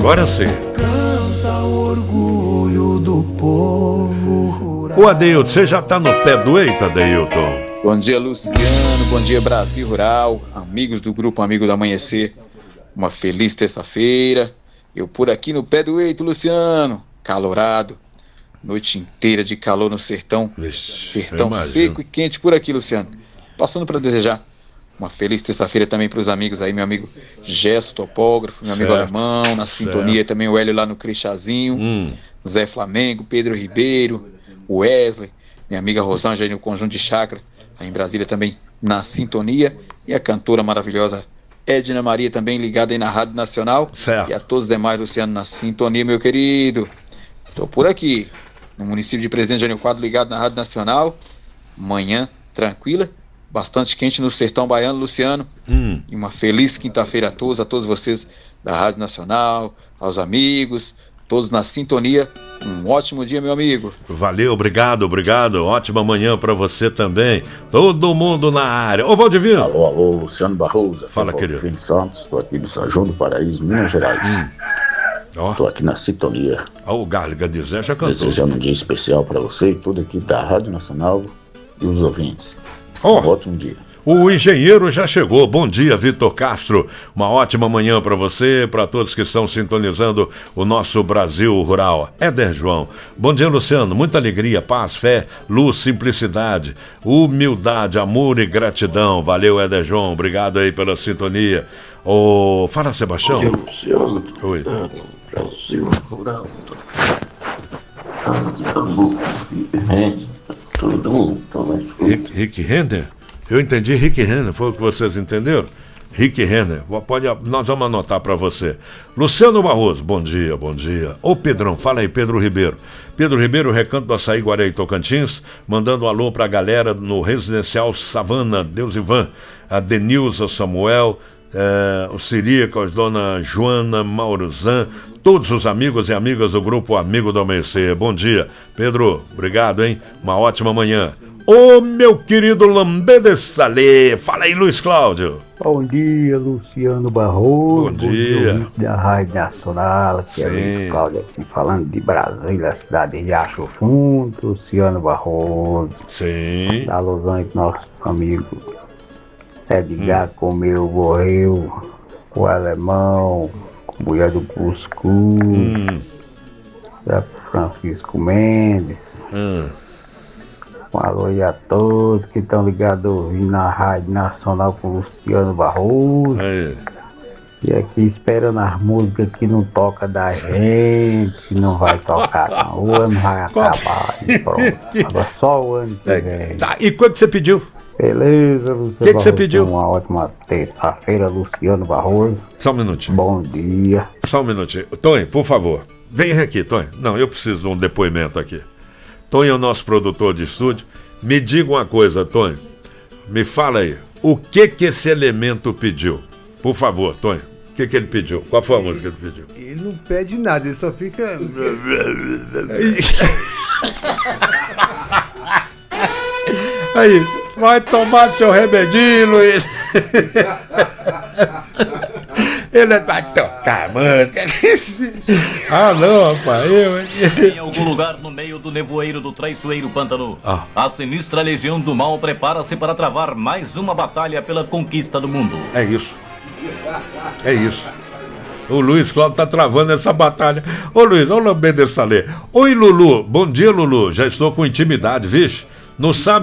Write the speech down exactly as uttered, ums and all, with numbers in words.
Agora sim. Canta o orgulho do povo rural. O Adeilton, você já tá no pé do eita, Adeilton? Bom dia, Luciano. Bom dia, Brasil Rural. Amigos do Grupo Amigo do Amanhecer. Uma feliz terça-feira. Eu por aqui no pé do eito, Luciano. Calorado. Noite inteira de calor no sertão. Vixe, sertão seco e quente por aqui, Luciano. Passando para desejar uma feliz terça-feira também para os amigos aí, meu amigo Gesso, topógrafo, meu amigo certo. Alemão, na sintonia, certo. também o Hélio lá no Crixazinho, hum. Zé Flamengo, Pedro Ribeiro, Wesley, minha amiga Rosângela aí no Conjunto de Chácara, aí em Brasília também na sintonia, e a cantora maravilhosa Edna Maria também ligada aí na Rádio Nacional, certo. E a todos os demais, Luciano, na sintonia, meu querido. Tô por aqui, no município de Presidente Jânio Quadro, ligado na Rádio Nacional, manhã tranquila, bastante quente no sertão baiano, Luciano. Hum. E uma feliz quinta-feira a todos, a todos vocês da Rádio Nacional, aos amigos, todos na sintonia. Um ótimo dia, meu amigo. Valeu, obrigado, obrigado. Ótima manhã pra você também. Todo mundo na área. Ô, Valdivino. Alô, alô, Luciano Barroso. Fala, querido. Fim Santos, tô aqui do São João do Paraíso, Minas Gerais. Hum. Ó. Tô aqui na sintonia. Ó, o Garliga de Zé já cantou. Desejando um dia especial pra você e tudo aqui da Rádio Nacional e os ouvintes. Oh, um ótimo dia. O engenheiro já chegou. Bom dia, Vitor Castro. Uma ótima manhã para você, para todos que estão sintonizando o nosso Brasil Rural. Éder João. Bom dia, Luciano. Muita alegria, paz, fé, luz, simplicidade, humildade, amor e gratidão. Valeu, Éder João. Obrigado aí pela sintonia. Ô, fala, Sebastião. Bom dia, Luciano. Oi. Brasil Rural. Casa de amor. Todo mundo toma escuta. Rick, Rick Renner? Eu entendi Rick Renner, foi o que vocês entenderam? Rick Renner, pode, nós vamos anotar para você. Luciano Barroso, bom dia, bom dia. Ô Pedrão, fala aí, Pedro Ribeiro. Pedro Ribeiro, Recanto do Açaí, Guará e Tocantins, mandando um alô pra galera no Residencial Savana, Deus Ivan, a Denilza Samuel, eh, o Sirica, a dona Joana Mauruzan, todos os amigos e amigas do Grupo Amigo do Amanhecer. Bom dia, Pedro, obrigado, hein? Uma ótima manhã. Ô, meu querido Lambê de Salé, fala aí, Luiz Cláudio. Bom dia, Luciano Barroso. Bom dia. Bom dia da Rádio Nacional, que é Sim. Luiz Cláudio aqui, falando de Brasília, cidade de Riacho Fundo, Luciano Barroso. Sim. Da Los Angeles, nosso amigo Edgar hum. comeu, morreu, o alemão, mulher do Cuscuz, Hum. da Francisco Mendes. Hum. Um alô aí a todos que estão ligados ouvindo na Rádio Nacional com o Luciano Barroso. Aí. E aqui esperando as músicas que não toca da gente, que não vai tocar não. O ano vai acabar. E pronto. Agora só o ano que É, vem. tá, e quanto você pediu? Beleza, Luciano Que que Barroso. você pediu? Uma ótima terça-feira, Luciano Barroso. Só um minutinho. Bom dia. Só um minutinho. Tonho, por favor, vem aqui, Tonho. Não, eu preciso de um depoimento aqui. Tonho é o nosso produtor de estúdio. Me diga uma coisa, Tonho. Me fala aí. O que que esse elemento pediu? Por favor, Tonho. O que que ele pediu? Qual foi a música que ele pediu? Ele não pede nada, ele só fica... Aí, vai tomar seu remedinho, Luiz. Ele vai tocar, mano. Ah, não, rapaz. Eu... Em algum lugar no meio do nevoeiro do traiçoeiro pântano, ah. a sinistra legião do mal prepara-se para travar mais uma batalha pela conquista do mundo. É isso. É isso. O Luiz Cláudio tá travando essa batalha. Ô Luiz, ô Lambê de Salé. Oi, Lulu. Bom dia, Lulu. Já estou com intimidade, vixe. Não sabe